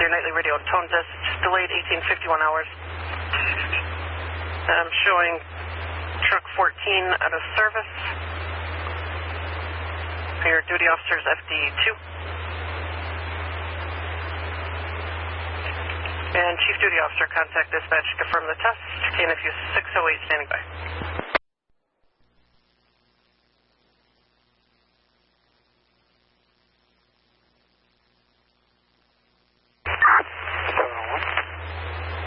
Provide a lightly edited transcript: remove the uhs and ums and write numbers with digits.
Your nightly radio tone test delayed 1851 hours. I'm showing truck 14 out of service. Your duty officer is FD2. And Chief Duty Officer, contact dispatch to confirm the test. KNFU 608 standing by.